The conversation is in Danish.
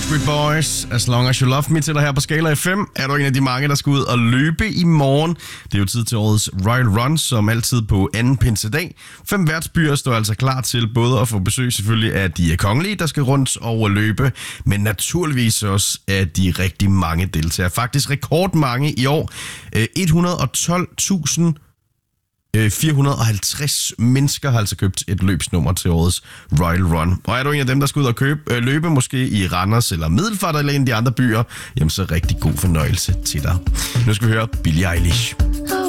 Backstreet Boys, As Long As You Love Me til dig her på Skala FM. Er du en af de mange, der skal ud og løbe i morgen? Det er jo tid til årets Royal Run, som altid på anden pinsedag. 5 værtsbyer står altså klar til både at få besøg selvfølgelig af de kongelige, der skal rundt og løbe, men naturligvis også af de rigtig mange deltagere. Faktisk rekordmange i år. 112.450 mennesker har altså købt et løbsnummer til årets Royal Run. Og er du en af dem, der skal ud og løbe måske i Randers eller Middelfart eller en af de andre byer, jamen så rigtig god fornøjelse til dig. Nu skal vi høre Billie Eilish.